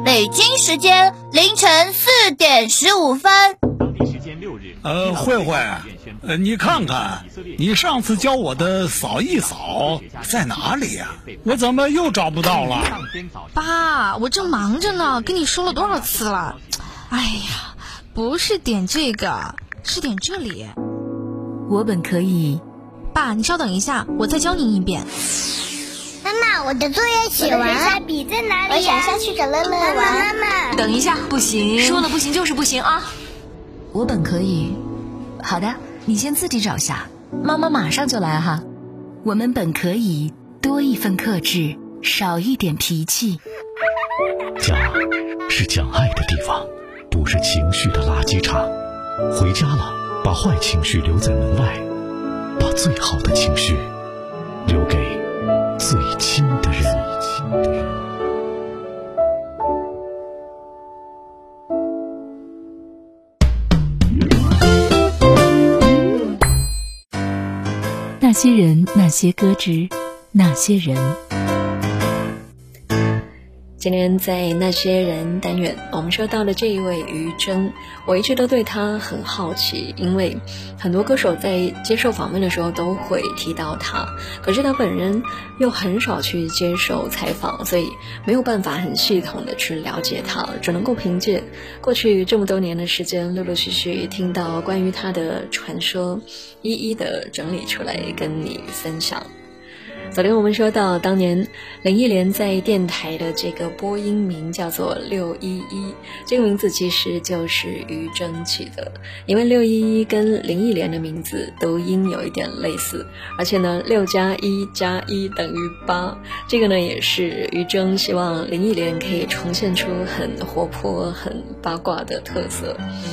北京时间凌晨4点15分。 慧慧，你看看，你上次教我的扫一扫在哪里呀？我怎么又找不到了？ 爸，我正忙着呢，跟你说了多少次了？哎呀，不是点这个，是点这里。 我本可以。 爸，你稍等一下，我再教你一遍。 妈妈，我的作业写完了，下笔在哪里？我想下去找乐乐玩。妈妈， 等一下，不行， 说了不行就是不行啊！ 我本可以。好的，你先自己找下，妈妈马上就来哈。我们本可以多一份克制，少一点脾气。 家是讲爱的地方，不是情绪的垃圾场。回家了，把坏情绪留在门外，把最好的情绪留给最亲的人。 那些人，那些歌之那些人。 今天在那些人单元，我们说到了这一位于真，我一直都对他很好奇，因为很多歌手在接受访问的时候都会提到他，可是他本人又很少去接受采访，所以没有办法很系统的去了解他，只能够凭借过去这么多年的时间，陆陆续续听到关于他的传说，一一的整理出来跟你分享。昨天我们说到当年林忆莲在电台的这个播音名叫做611，这个名字其实就是于真起的，因为611跟林忆莲的名字都音有一点类似，而且呢6+1+1等于8，这个呢也是于真希望林忆莲可以重现出很活泼很八卦的特色。